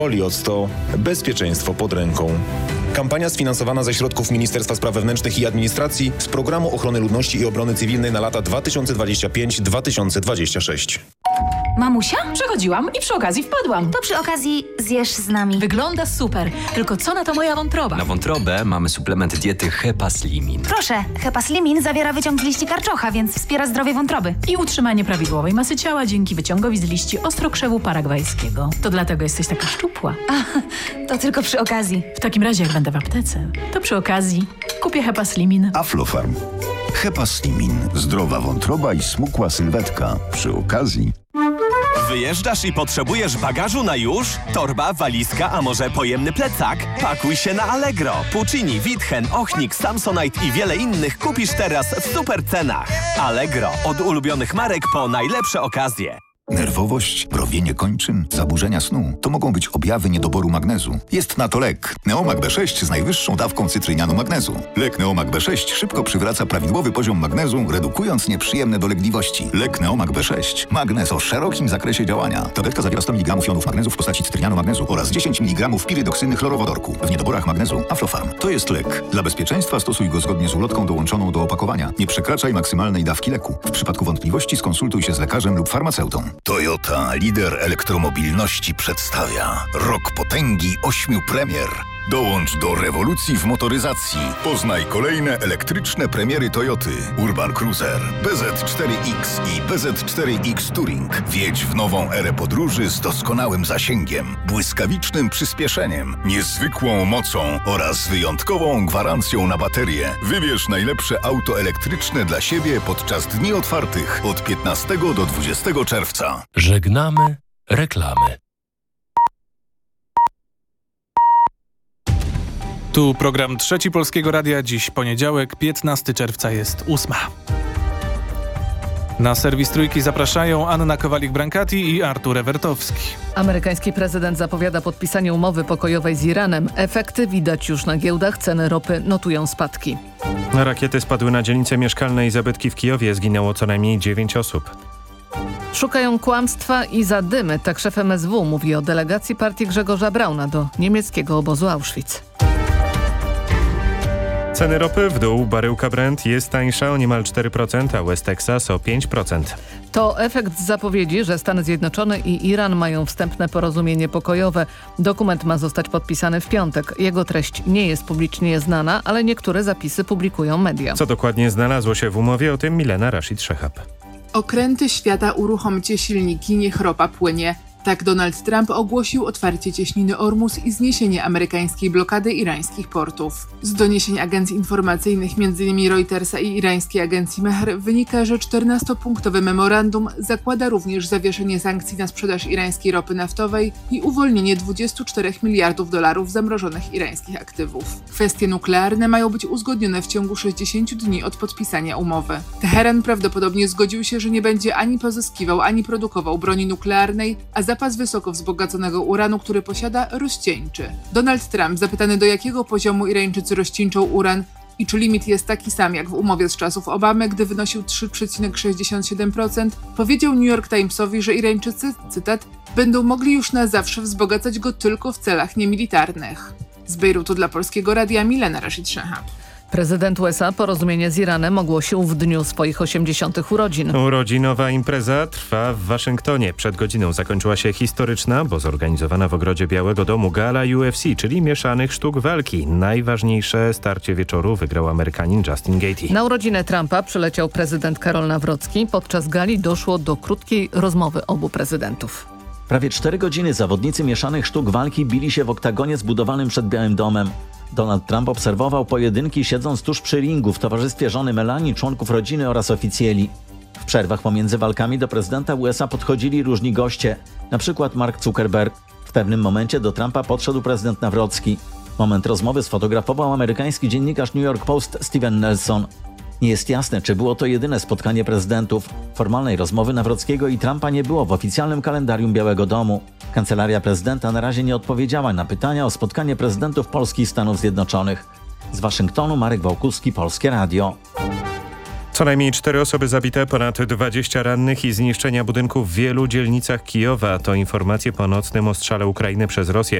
Poliot to bezpieczeństwo pod ręką. Kampania sfinansowana ze środków Ministerstwa Spraw Wewnętrznych i Administracji z Programu Ochrony Ludności i Obrony Cywilnej na lata 2025-2026. Mamusia? Przechodziłam i przy okazji wpadłam. To przy okazji zjesz z nami. Wygląda super, tylko co na to moja wątroba? Na wątrobę mamy suplement diety Hepaslimin. Proszę, Hepaslimin zawiera wyciąg z liści karczocha, więc wspiera zdrowie wątroby. I utrzymanie prawidłowej masy ciała dzięki wyciągowi z liści ostrokrzewu paragwajskiego. To dlatego jesteś taka szczupła. To tylko przy okazji. W takim razie jak będę w aptece, to przy okazji kupię Hepaslimin. Aflofarm. Hepaslimin. Zdrowa wątroba i smukła sylwetka. Przy okazji. Wyjeżdżasz i potrzebujesz bagażu na już? Torba, walizka, a może pojemny plecak? Pakuj się na Allegro. Puccini, Witchen, Ochnik, Samsonite i wiele innych kupisz teraz w super cenach. Allegro. Od ulubionych marek po najlepsze okazje. Nerwowość, mrowienie kończyn, zaburzenia snu to mogą być objawy niedoboru magnezu. Jest na to lek. Neomag B6 z najwyższą dawką cytrynianu magnezu. Lek Neomag B6 szybko przywraca prawidłowy poziom magnezu, redukując nieprzyjemne dolegliwości. Lek Neomag B6. Magnez o szerokim zakresie działania. Tabletka zawiera 100 mg jonów magnezu w postaci cytrynianu magnezu oraz 10 mg pirydoksyny chlorowodorku. W niedoborach magnezu Aflofarm. To jest lek. Dla bezpieczeństwa stosuj go zgodnie z ulotką dołączoną do opakowania. Nie przekraczaj maksymalnej dawki leku. W przypadku wątpliwości skonsultuj się z lekarzem lub farmaceutą. Toyota, lider elektromobilności, przedstawia Rok Potęgi 8 premier. Dołącz do rewolucji w motoryzacji. Poznaj kolejne elektryczne premiery Toyoty. Urban Cruiser, BZ4X i BZ4X Touring. Wjedź w nową erę podróży z doskonałym zasięgiem, błyskawicznym przyspieszeniem, niezwykłą mocą oraz wyjątkową gwarancją na baterię. Wybierz najlepsze auto elektryczne dla siebie podczas dni otwartych od 15 do 20 czerwca. Żegnamy reklamy. Tu program Trzeci Polskiego Radia. Dziś poniedziałek, 15 czerwca jest 8. Na serwis Trójki zapraszają Anna Kowalik-Brankati i Artur Ewertowski. Amerykański prezydent zapowiada podpisanie umowy pokojowej z Iranem. Efekty widać już na giełdach, ceny ropy notują spadki. Rakiety spadły na dzielnice mieszkalne i zabytki w Kijowie. Zginęło co najmniej 9 osób. Szukają kłamstwa i zadymy. Tak szef MSW mówi o delegacji partii Grzegorza Brauna do niemieckiego obozu Auschwitz. Ceny ropy w dół. Baryłka Brent jest tańsza o niemal 4%, a West Texas o 5%. To efekt zapowiedzi, że Stany Zjednoczone i Iran mają wstępne porozumienie pokojowe. Dokument ma zostać podpisany w piątek. Jego treść nie jest publicznie znana, ale niektóre zapisy publikują media. Co dokładnie znalazło się w umowie, o tym Milena Rashid Szechab. Okręty świata, uruchomcie silniki, niech ropa płynie. Tak Donald Trump ogłosił otwarcie cieśniny Ormus i zniesienie amerykańskiej blokady irańskich portów. Z doniesień agencji informacyjnych m.in. Reutersa i irańskiej agencji Mehr wynika, że 14-punktowe memorandum zakłada również zawieszenie sankcji na sprzedaż irańskiej ropy naftowej i uwolnienie $24 miliardów zamrożonych irańskich aktywów. Kwestie nuklearne mają być uzgodnione w ciągu 60 dni od podpisania umowy. Teheran prawdopodobnie zgodził się, że nie będzie ani pozyskiwał, ani produkował broni nuklearnej, a zapas wysoko wzbogaconego uranu, który posiada, rozcieńczy. Donald Trump, zapytany do jakiego poziomu Irańczycy rozcieńczą uran i czy limit jest taki sam jak w umowie z czasów Obamy, gdy wynosił 3,67%, powiedział New York Timesowi, że Irańczycy, cytat, będą mogli już na zawsze wzbogacać go tylko w celach niemilitarnych. Z Bejrutu dla Polskiego Radia Milena Rashid Szechab. Prezydent USA porozumienie z Iranem ogłosił w dniu swoich 80. urodzin. Urodzinowa impreza trwa w Waszyngtonie. Przed godziną zakończyła się historyczna, bo zorganizowana w ogrodzie Białego Domu gala UFC, czyli mieszanych sztuk walki. Najważniejsze starcie wieczoru wygrał Amerykanin Justin Gaethje. Na urodziny Trumpa przyleciał prezydent Karol Nawrocki. Podczas gali doszło do krótkiej rozmowy obu prezydentów. Prawie 4 godziny zawodnicy mieszanych sztuk walki bili się w oktagonie zbudowanym przed Białym Domem. Donald Trump obserwował pojedynki, siedząc tuż przy ringu w towarzystwie żony Melanii, członków rodziny oraz oficjeli. W przerwach pomiędzy walkami do prezydenta USA podchodzili różni goście, na przykład Mark Zuckerberg. W pewnym momencie do Trumpa podszedł prezydent Nawrocki. Moment rozmowy sfotografował amerykański dziennikarz New York Post Steven Nelson. Nie jest jasne, czy było to jedyne spotkanie prezydentów. Formalnej rozmowy Nawrockiego i Trumpa nie było w oficjalnym kalendarium Białego Domu. Kancelaria prezydenta na razie nie odpowiedziała na pytania o spotkanie prezydentów Polski i Stanów Zjednoczonych. Z Waszyngtonu Marek Wałkuski, Polskie Radio. Co najmniej 4 osoby zabite, ponad 20 rannych i zniszczenia budynków w wielu dzielnicach Kijowa. To informacje po nocnym ostrzale Ukrainy przez Rosję.